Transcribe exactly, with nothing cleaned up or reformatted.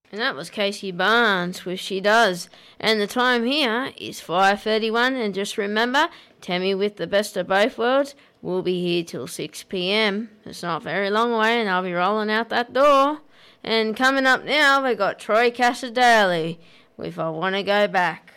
And that was Casey Barnes with She Does. And the time here is five thirty-one. And just remember, Tammy with the best of both worlds will be here till six p.m. It's not very long away and I'll be rolling out that door. And coming up now, we've got Troy Cassar-Daley with I Want to Go Back.